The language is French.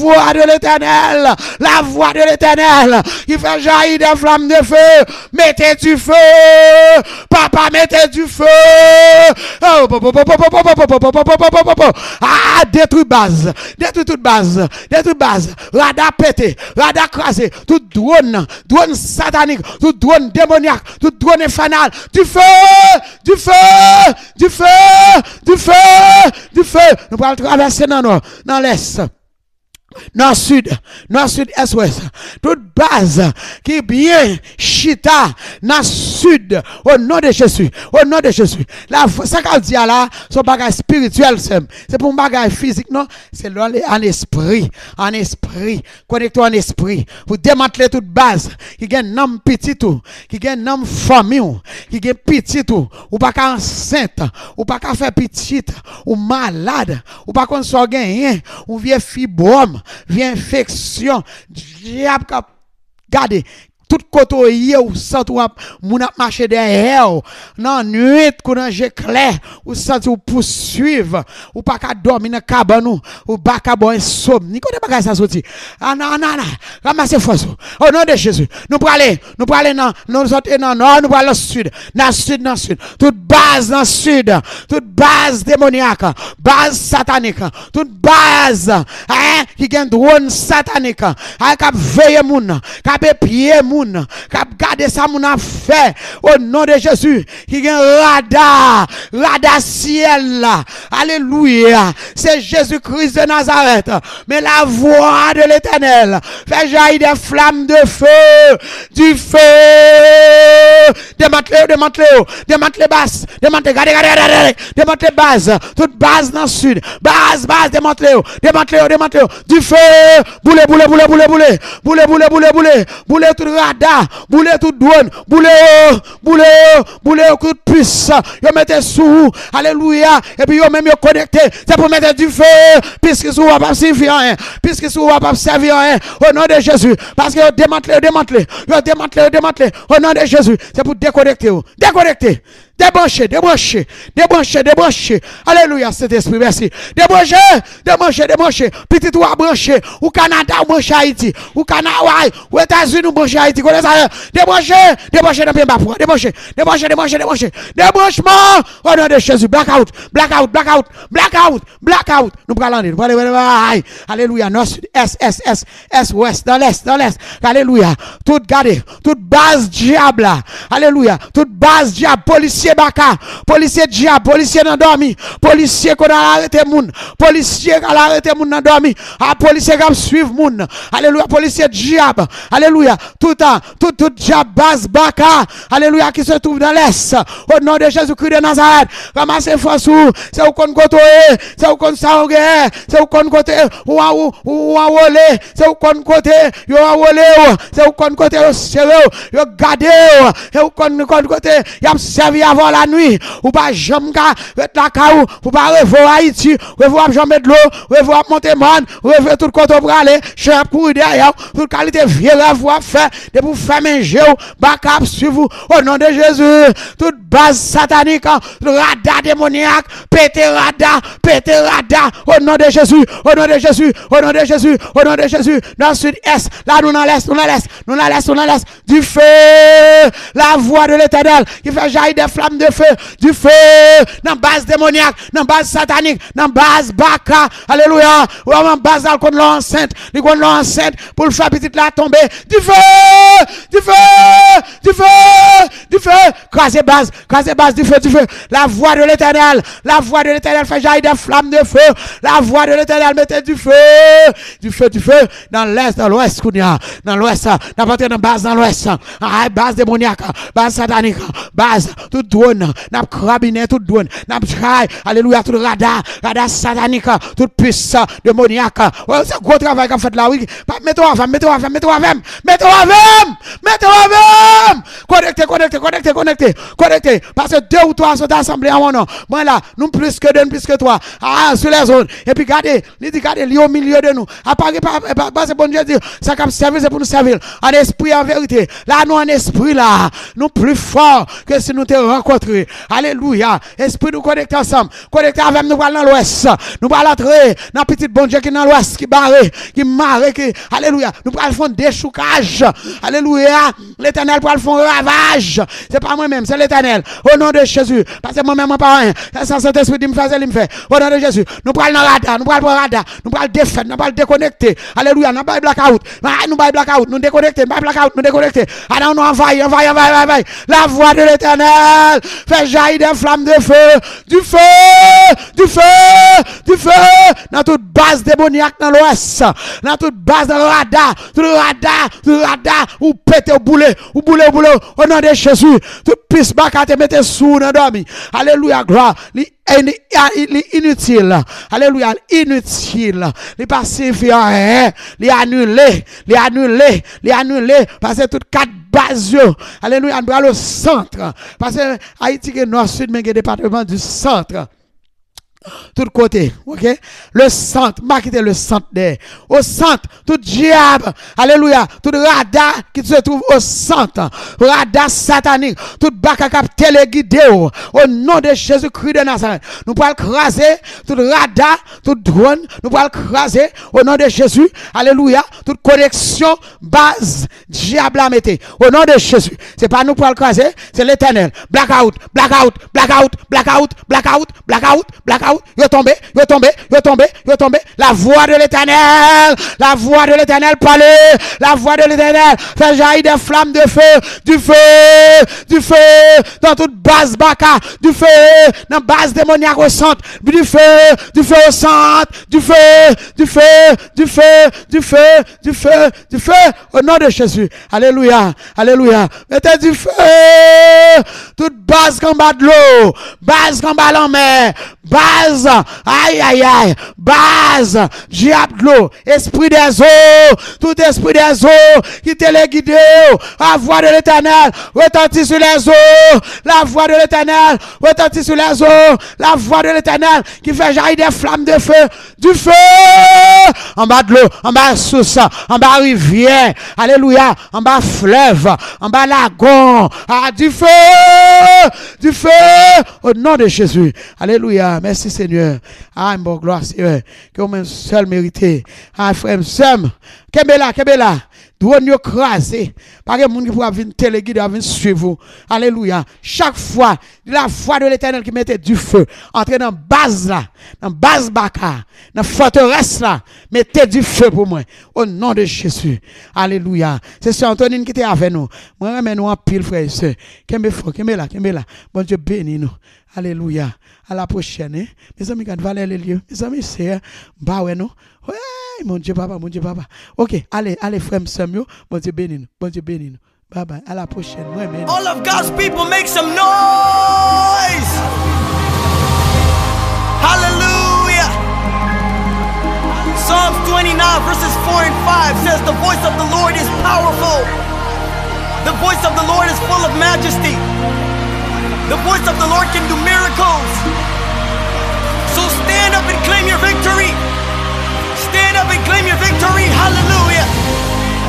voix de l'Éternel, la voix de l'Éternel qui fait jaillir des flammes de feu. Mettez du feu, papa, mettez du feu. Ah, détruis base, détruis toute base, détruis base. Radar pété, radar crasé, tout drone satanique, tout drone démoniaque, tout drone infernal. Du feu, du feu, du feu, du feu, du feu. Nous allons traverser dans l'est. Nord sud, est ouest. Toute base qui est bien chita dans sud au nom de Jésus, au nom de Jésus. Là ça qu'a dit là, son bagage spirituel c'est pour un bagage physique non, c'est en esprit, connecté en esprit pour démanteler toute base qui gagne nom petit tout, qui gagne nom famille, qui gagne petit tout, ou pas enceinte, ou pas faire petite, ou malade, ou pas qu'on soit gagné, ou vieux fibrome, vient infection, diable cap garder tout côté ou sent ou moun a marcher derrière non nuit quand j'ai clair ou sent ou poursuivre ou pas ka dormir dans cabane ou pas ka boire insomnie connaît pas ça sorti ah non ramassez force au nom de Jésus nous pour aller dans nous autres dans nord nous pour aller sud dans sud toute base dans sud toute base démoniaque base satanique toute base qui gagne drone satanique qui veille moun qui épier moun cap garder ça mon affaire au nom de Jésus qui gagne radar ciel là alléluia c'est Jésus-Christ de Nazareth mais la voix de l'Éternel fait jaillir des flammes de feu du feu démanteler base démanteler démanteler base toute base dans le sud base démanteler du feu bouler tout radar bouler tout douane bouler coup de puce yo mettez sous alléluia et puis yo même yo connecté c'est pour mettre du feu puisque sous va pas servir rien puisque sous va pas servir rien au nom de Jésus parce que démanteler au nom de Jésus c'est pour déconnecter débrancher. Alléluia, cet esprit, merci. Débrancher. Petit ou à brancher. Ou Canada, ou brancher Haïti. Ou Canada, ou États-Unis, ou brancher Haïti. Débrancher dans le pays. Débrancher. Débranchement. Au nom de Jésus. Blackout. Nous parlons. Alléluia. Nord, sud, est, ouest, dans l'est. Alléluia. Toute garde, toute base diable. Alléluia. Toute base diable. Policier baka, policier diable, policier nan dormi, policier qu'on a arrêté moun, policier qui a arrêté moun nan dormi, policier qui a suivre moun, alléluia, policier diable, alléluia, tout diable base baka, alléluia, qui se trouve dans l'est, au nom de Jésus-Christ de Nazareth, ramassez force ou, c'est où qu'on côté, c'est où qu'on s'arrête, c'est où qu'on côté, ou a volé, c'est où qu'on côté, yo a volé, c'est où qu'on côté, yo gardé, c'est où qu'on côté, y a servi avant la nuit, ou pas jamais la caou, ou pas revoir Haïti, revoir jamais de l'eau, revoir Montéman, revoir tout le côté pour aller, chef pour derrière, toute qualité vieux la voix fait, de pour faire manger, backup sur vous, au nom de Jésus, toute base satanique, radar démoniaque, pété radar, au nom de Jésus, dans le sud-est, là nous dans l'est, du feu, la voix de l'Éternel, qui fait jaillir des flammes de feu, du feu, dans base démoniaque, dans base satanique, dans base baka, alléluia, ou dans base d'alcool l'enceinte, pour le faire petite la tomber, du feu, crasez base, du feu, la voix de l'Éternel fait jaillir des flammes de feu, la voix de l'Éternel mettez du feu, dans l'est, dans l'ouest, dans l'ouest, dans base dans l'ouest, base démoniaque, base satanique, base, tout drone, n'a crabinet, tout drone, n'a traille, alléluia, tout radar satanique, tout puissant, démoniaque. C'est un gros travail qu'a fait là, oui. Mettez-vous avec. Connectez. Parce que 2 ou 3 sont assemblés à mon nom. Moi là, nous plus que 3. Sur les zones. Et puis regardez, il au milieu de nous. Parce que bon Dieu dit, ça comme service pour nous servir. En esprit, en vérité. Là, nous en esprit là, nous plus forts que si nous te rencontrons rencontrer. Alléluia. Esprit nous connecter ensemble. Connecter avec nous dans l'ouest. Nous allons entrer dans petit bon Dieu qui est dans l'ouest, qui barré, qui marre, qui, alléluia. Nous allons faire des choucages. Alléluia. L'éternel pour le faire ravage. C'est pas moi-même, c'est l'éternel. Au nom de Jésus. Parce que moi-même, pas rien. C'est Saint-Esprit qui me fait, il me fait. Au nom de Jésus. Nous allons dans radar, nous allons radar, nous allons défaire, nous allons déconnecter. Alléluia. Nous allons blackout. Nous allons blackout. Nous déconnecter, nous blackout, nous déconnecter. Alors nous envahir. La voix de l'éternel fait jaillir des flammes de feu, du feu, dans toute base démoniaque dans l'ouest, dans toute base de radar, ou pété, ou boulet, au nom de Jésus, toute piste baka te mette sous dans dormi. Alléluia, gloire. Inutile. Alléluia, inutile. Les pacifier, les annuler, parce que toutes quatre bases, alléluia, on doit le centre. Parce que Haïti est nord-sud, mais le département du centre. Tout côté, ok? Le centre, marquez le centre d'air. Au centre, tout diable, alléluia, tout radar qui se trouve au centre, radar satanique, tout bakakap téléguidé, au nom de Jésus-Christ de Nazareth. Nous pouvons craser tout radar, tout drone, nous pouvons craser au nom de Jésus, alléluia, toute connexion, base, diable à mettre, au nom de Jésus. C'est pas nous pour le craser, c'est l'éternel. Blackout. Yo tombé. La voix de l'éternel parle. La voix de l'éternel fait jaillir des flammes de feu, du feu, dans toute base baka, du feu, dans base démoniaque au centre, du feu au centre, du feu, au nom de Jésus. Alléluia. Mettez du feu, toute base qu'en bas de l'eau, base qu'en bas en mer, base, base, diable de l'eau, esprit des eaux, tout esprit des eaux, qui te les guide, la voix de l'éternel, retentit sur les eaux, la voix de l'éternel, retentit sur les eaux, la voix de l'éternel, qui fait jaillir des flammes de feu, du feu, en bas de l'eau, en bas source, en bas rivière, alléluia, en bas fleuve, en bas lagon, du feu, au nom de Jésus, alléluia, merci Seigneur, bon gloire Seigneur, que vous-même seul méritez, frère, Sam, Kebela, douane yo crasé, par que moun qui pourra venir téléguider, venir suivre, alléluia, chaque fois, la voix de l'éternel qui mettait du feu, entrer dans base là, dans base baka, dans forteresse là, mettez du feu pour moi, au nom de Jésus, alléluia, c'est Sœur Antonine qui était avec nous, moi remets nous en pile frère et sœur, Kembela, bon Dieu bénis nous, alléluia, à la prochaine, hein? Mes amis, quand valez les lieux, mes amis, c'est, bah ouais, non? Ouais, mon Dieu, papa. Ok, allez, frère, Samuel, bon Dieu bénis nous. Bye bye, à la prochaine. All of God's people make some noise! Hallelujah! Psalms 29 verses 4 and 5 says, the voice of the Lord is powerful. The voice of the Lord is full of majesty. The voice of the Lord can do miracles. So stand up and claim your victory. Stand up and claim your victory. Hallelujah.